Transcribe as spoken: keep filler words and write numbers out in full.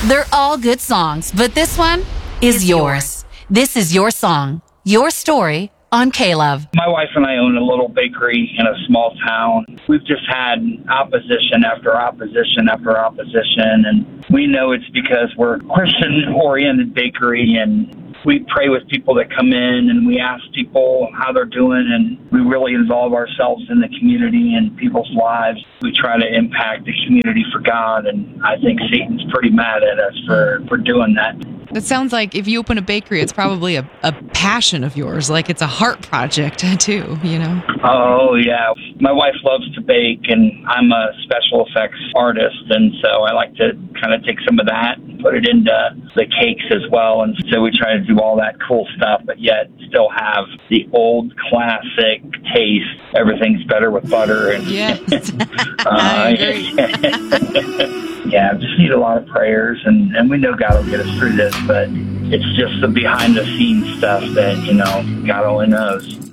They're all good songs, but this one is yours. This is your song, your story on K-Love. My wife and I own a little bakery in a small town. We've just had opposition after opposition after opposition, and we know it's because we're a Christian-oriented bakery, and we pray with people that come in, and we ask people how they're doing, and we really involve ourselves in the community and people's lives. We try to impact the community for God, and I think Satan's pretty mad at us for, for doing that. It sounds like if you open a bakery, it's probably a, a passion of yours, like it's a heart project too, you know? Oh, yeah. My wife loves to bake, and I'm a special effects artist, and so I like to kind of take some of that and put it into the cakes as well. And so we try to do all that cool stuff, but yet still have the old classic taste. Everything's better with butter. And Yes. uh, I agree. Yeah, just need a lot of prayers, and, and we know God will get us through this, but it's just the behind-the-scenes stuff that, you know, God only knows.